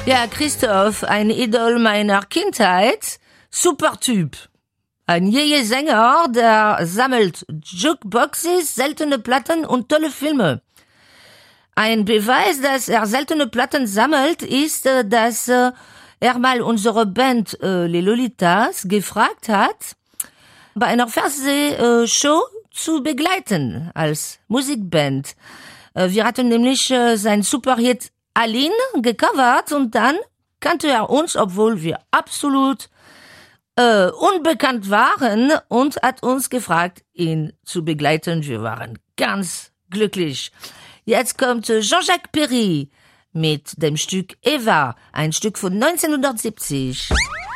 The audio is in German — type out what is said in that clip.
Ja, Christoph, ein Idol meiner Kindheit, super Typ. Ein Sänger, der sammelt Jukeboxes, seltene Platten und tolle Filme. Ein Beweis, dass er seltene Platten sammelt, ist, dass er mal unsere Band Les Lolitas gefragt hat, bei einer Fernsehshow zu begleiten als Musikband. Wir hatten nämlich sein Superhit Aline gecovert und dann kannte er uns, obwohl wir absolut unbekannt waren, und hat uns gefragt, ihn zu begleiten. Wir waren ganz glücklich. Jetzt kommt Jean-Jacques Perry mit dem Stück Eva, ein Stück von 1970.